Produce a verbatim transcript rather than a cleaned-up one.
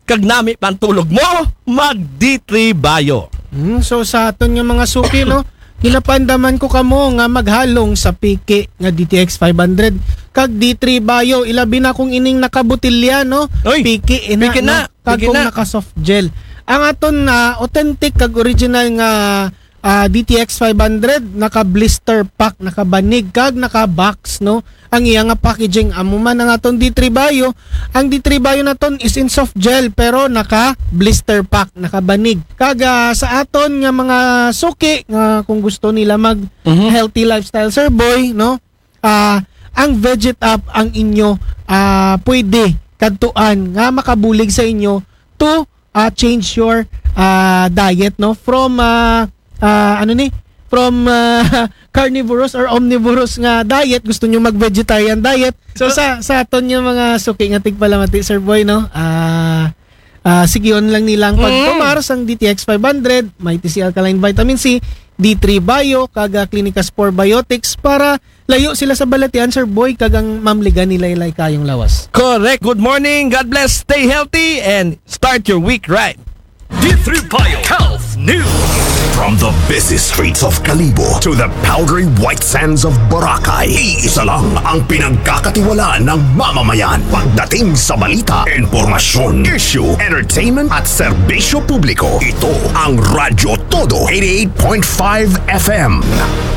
kag nami pantulog mo, mag D three Bio. Hmm, so sa aton nga mga suki, no, ginapandaman ko kamo nga maghalong sa piki nga D T X five hundred kag D three Bio, ilabi na kung ining nakabutilya, no. Oy, piki ina, piki na, no? Kag piki kung na. naka soft gel. Ang aton na authentic kag original nga ah, D T X five hundred naka blister pack, naka banig kag naka box, no. Ang iya nga packaging amo man ang aton D three Bio. Ang D three Bio naton is in soft gel pero naka blister pack, naka banig. Kag ah, sa aton nga mga suki nga kung gusto nila mag Mhm. healthy lifestyle, sir boy, no. Ah, ang Veget Up ang inyo ah pwede kadtuan nga makabulig sa inyo to ah, change your ah, diet, no, from ah, ah, ano ni from ah, carnivorous or omnivorous nga diet, gusto nyo mag-vegetarian diet. So sa sa aton yung mga suki nga tigpalamati, sir boy, no, ah ah, sigion lang nilang pagtumar sang D T X five hundred, may T C Alkaline Vitamin C, D three Bio, kaga Clinica Spore Biotics para layo sila sa balatian, sir boy, kagang mamligan nila ilay kayong lawas. Correct. Good morning. God bless. Stay healthy and start your week right. D three Bio Health News. From the busy streets of Kalibo to the powdery white sands of Boracay, iisa lang ang pinagkakatiwalaan ng mamamayan pagdating sa balita, informasyon, issue, entertainment at serbisyo publiko. Ito ang Radyo Todo eighty-eight point five F M.